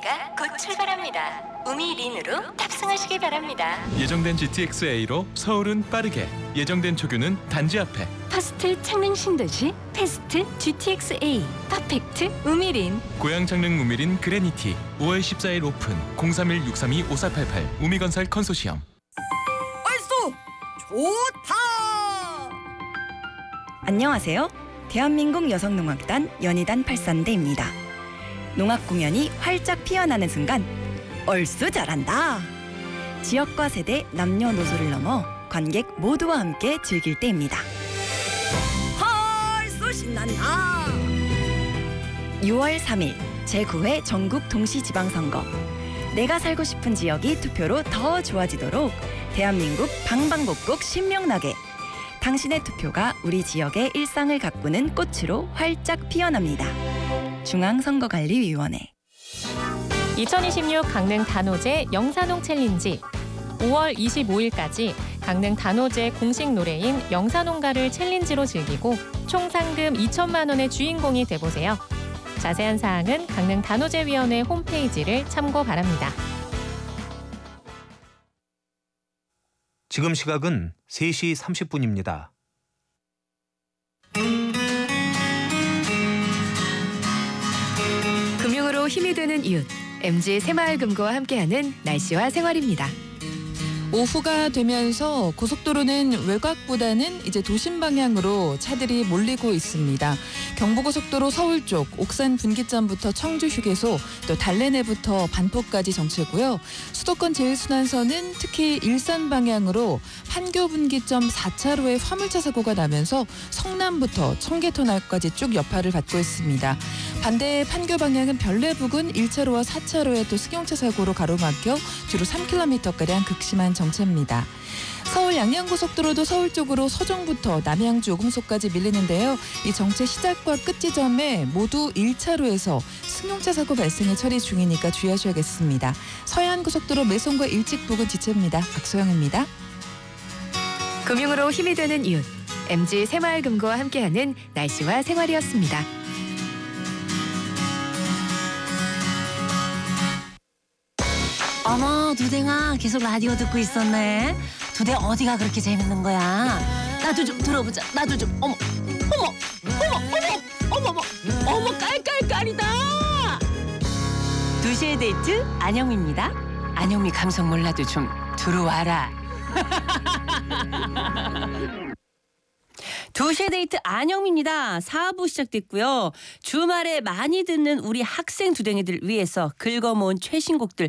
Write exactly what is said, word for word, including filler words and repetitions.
지티엑스에이가 곧 출발합니다. 우미린으로 탑승하시기 바랍니다. 예정된 지티엑스에이로 서울은 빠르게, 예정된 초규는 단지 앞에. 퍼스트 창릉 신도시 패스트 지티엑스에이 퍼펙트 우미린. 고양 창릉 우미린 그레니티 오월 십사일 오픈. 공삼일 육삼이 오사팔팔 우미건설 컨소시엄. 얼쏘 좋다. 안녕하세요. 대한민국 여성농악단 연희단 팔산대입니다. 농악 공연이 활짝 피어나는 순간 얼쑤 잘한다. 지역과 세대, 남녀노소를 넘어 관객 모두와 함께 즐길 때입니다. 얼쑤 신난다. 유월 삼일 제구 회 전국 동시지방선거. 내가 살고 싶은 지역이 투표로 더 좋아지도록 대한민국 방방곡곡 신명나게 당신의 투표가 우리 지역의 일상을 가꾸는 꽃으로 활짝 피어납니다. 중앙선거관리위원회. 이천이십육 강릉 단오제 영산홍 챌린지 오월 이십오일까지 강릉 단오제 공식 노래인 영산홍가를 챌린지로 즐기고 총 상금 이천만 원의 주인공이 돼보세요. 자세한 사항은 강릉 단오제위원회 홈페이지를 참고 바랍니다. 지금 시각은 세 시 삼십 분입니다. 금융으로 힘이 되는 이웃, 엠지 새마을금고와 함께하는 날씨와 생활입니다. 오후가 되면서 고속도로는 외곽보다는 이제 도심 방향으로 차들이 몰리고 있습니다. 경부고속도로 서울 쪽 옥산 분기점부터 청주 휴게소, 또 달래내부터 반포까지 정체고요. 수도권 제일순환선은 특히 일산 방향으로 판교 분기점 사 차로에 화물차 사고가 나면서 성남부터 청계터널까지 쭉 여파를 받고 있습니다. 반대 판교 방향은 별내 부근 일 차로와 사 차로에 또 승용차 사고로 가로막혀 뒤로 삼 킬로미터가량 극심한 정체입니다. 서울 양양고속도로도 서울 쪽으로 서종부터 남양주 오금소까지 밀리는데요. 이 정체 시작과 끝 지점에 모두 일 차로에서 승용차 사고 발생에 처리 중이니까 주의하셔야겠습니다. 서해안고속도로 매송과 일찍 부근 지체입니다. 박소영입니다. 금융으로 힘이 되는 이웃, 엠지 새마을금고와 함께하는 날씨와 생활이었습니다. 어머, 두댕아, 계속 라디오 듣고 있었네. 두대 어디가 그렇게 재밌는 거야? 나도 좀 들어보자. 나도 좀. 어머, 어머, 어머, 어머, 어머, 어머, 어머, 깔깔깔이다. 두 시의 데이트 안영미입니다. 안영미 감성 몰라도 좀 들어와라. 두 시의 데이트 안영미입니다. 사 부 시작됐고요. 주말에 많이 듣는 우리 학생 두댕이들 위해서 긁어모은 최신곡들